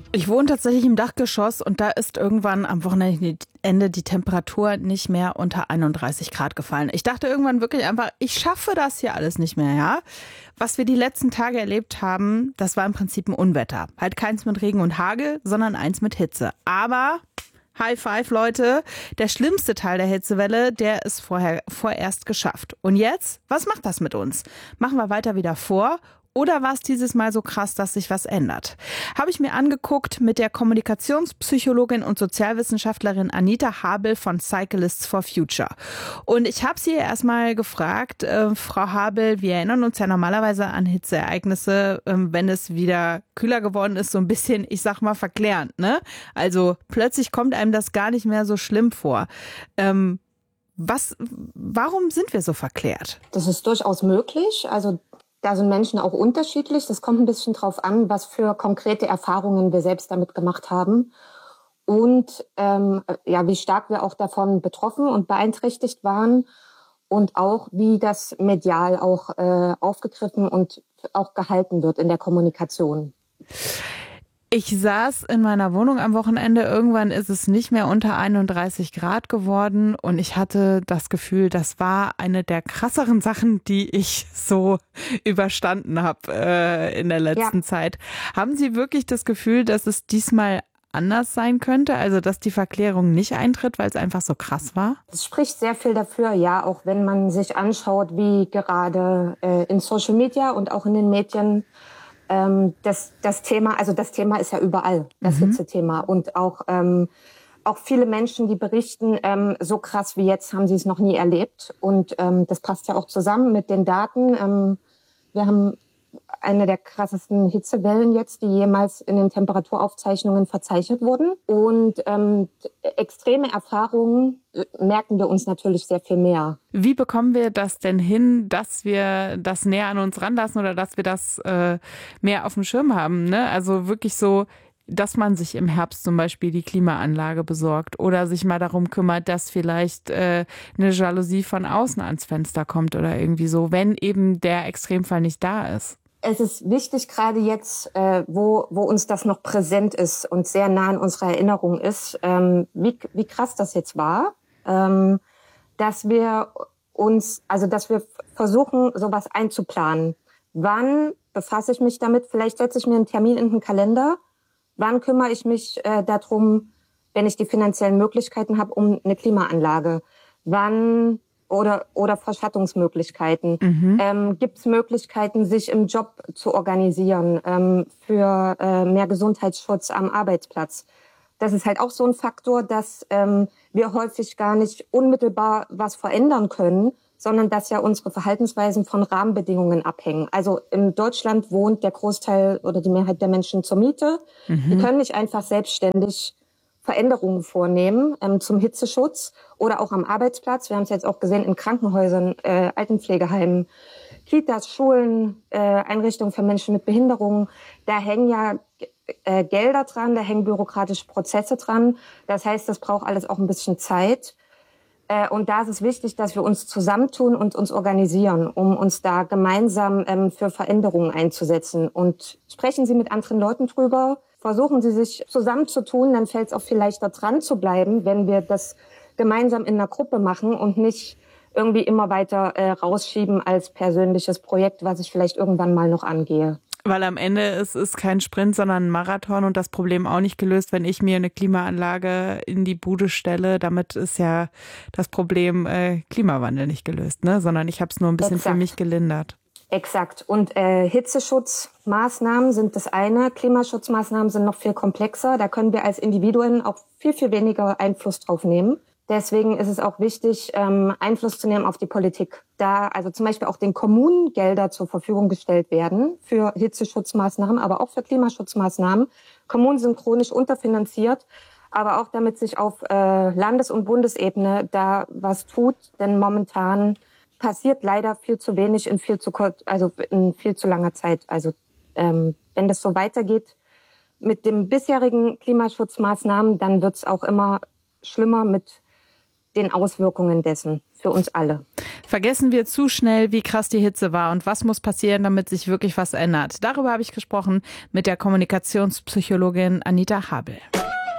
Ich wohne tatsächlich im Dachgeschoss und da ist irgendwann am Wochenende die Temperatur nicht mehr unter 31 Grad gefallen. Ich dachte irgendwann wirklich einfach, ich schaffe das hier alles nicht mehr, ja. Was wir die letzten Tage erlebt haben, das war im Prinzip ein Unwetter. Halt keins mit Regen und Hagel, sondern eins mit Hitze. Aber High Five, Leute, der schlimmste Teil der Hitzewelle, der ist vorerst geschafft. Und jetzt, was macht das mit uns? Machen wir weiter wie davor? Oder war es dieses Mal so krass, dass sich was ändert? Habe ich mir angeguckt mit der Kommunikationspsychologin und Sozialwissenschaftlerin Anita Habel von Cyclists for Future. Und ich habe sie erstmal gefragt, Frau Habel, wir erinnern uns ja normalerweise an Hitzeereignisse, wenn es wieder kühler geworden ist, so ein bisschen, ich sag mal, verklärend, ne? Also plötzlich kommt einem das gar nicht mehr so schlimm vor. Warum sind wir so verklärt? Das ist durchaus möglich. Also da sind Menschen auch unterschiedlich. Das kommt ein bisschen drauf an, was für konkrete Erfahrungen wir selbst damit gemacht haben und wie stark wir auch davon betroffen und beeinträchtigt waren und auch wie das medial auch aufgegriffen und auch gehalten wird in der Kommunikation. Ich saß in meiner Wohnung am Wochenende. Irgendwann ist es nicht mehr unter 31 Grad geworden und ich hatte das Gefühl, das war eine der krasseren Sachen, die ich so überstanden habe in der letzten Zeit. Haben Sie wirklich das Gefühl, dass es diesmal anders sein könnte? Also, dass die Verklärung nicht eintritt, weil es einfach so krass war? Es spricht sehr viel dafür, ja, auch wenn man sich anschaut, wie gerade in Social Media und auch in den Medien das Thema ist ja überall, das Hitzethema. Und auch viele Menschen, die berichten, so krass wie jetzt haben sie es noch nie erlebt. Und das passt ja auch zusammen mit den Daten. Wir haben eine der krassesten Hitzewellen jetzt, die jemals in den Temperaturaufzeichnungen verzeichnet wurden. Und extreme Erfahrungen merken wir uns natürlich sehr viel mehr. Wie bekommen wir das denn hin, dass wir das näher an uns ranlassen oder dass wir das mehr auf dem Schirm haben? Ne? Also wirklich so, dass man sich im Herbst zum Beispiel die Klimaanlage besorgt oder sich mal darum kümmert, dass vielleicht eine Jalousie von außen ans Fenster kommt oder irgendwie so, wenn eben der Extremfall nicht da ist. Es ist wichtig, gerade jetzt, wo uns das noch präsent ist und sehr nah in unserer Erinnerung ist, wie krass das jetzt war, dass wir versuchen, sowas einzuplanen. Wann befasse ich mich damit? Vielleicht setze ich mir einen Termin in den Kalender. Wann kümmere ich mich darum, wenn ich die finanziellen Möglichkeiten habe, um eine Klimaanlage? Wann oder Verschattungsmöglichkeiten. Gibt es Möglichkeiten, sich im Job zu organisieren für mehr Gesundheitsschutz am Arbeitsplatz? Das ist halt auch so ein Faktor, dass wir häufig gar nicht unmittelbar was verändern können, sondern dass ja unsere Verhaltensweisen von Rahmenbedingungen abhängen. Also in Deutschland wohnt der Großteil oder die Mehrheit der Menschen zur Miete. Die können nicht einfach selbstständig Veränderungen vornehmen zum Hitzeschutz oder auch am Arbeitsplatz. Wir haben es jetzt auch gesehen in Krankenhäusern, Altenpflegeheimen, Kitas, Schulen, Einrichtungen für Menschen mit Behinderungen. Da hängen ja Gelder dran, da hängen bürokratische Prozesse dran. Das heißt, das braucht alles auch ein bisschen Zeit. Und da ist es wichtig, dass wir uns zusammentun und uns organisieren, um uns da gemeinsam für Veränderungen einzusetzen. Und sprechen Sie mit anderen Leuten drüber. Versuchen Sie sich zusammenzutun, dann fällt es auch viel leichter dran zu bleiben, wenn wir das gemeinsam in einer Gruppe machen und nicht irgendwie immer weiter rausschieben als persönliches Projekt, was ich vielleicht irgendwann mal noch angehe. Weil am Ende ist es kein Sprint, sondern ein Marathon und das Problem auch nicht gelöst, wenn ich mir eine Klimaanlage in die Bude stelle. Damit ist ja das Problem Klimawandel nicht gelöst, ne? Sondern ich habe es nur ein bisschen für mich gelindert. Exakt. Und Hitzeschutzmaßnahmen sind das eine. Klimaschutzmaßnahmen sind noch viel komplexer. Da können wir als Individuen auch viel, viel weniger Einfluss drauf nehmen. Deswegen ist es auch wichtig, Einfluss zu nehmen auf die Politik. Da also zum Beispiel auch den Kommunen Gelder zur Verfügung gestellt werden für Hitzeschutzmaßnahmen, aber auch für Klimaschutzmaßnahmen. Kommunen sind chronisch unterfinanziert, aber auch damit sich auf Landes- und Bundesebene da was tut. Denn momentan passiert leider viel zu wenig in viel zu langer Zeit. Also wenn das so weitergeht mit den bisherigen Klimaschutzmaßnahmen, dann wird es auch immer schlimmer mit den Auswirkungen dessen für uns alle. Vergessen wir zu schnell, wie krass die Hitze war und was muss passieren, damit sich wirklich was ändert. Darüber habe ich gesprochen mit der Kommunikationspsychologin Anita Habel.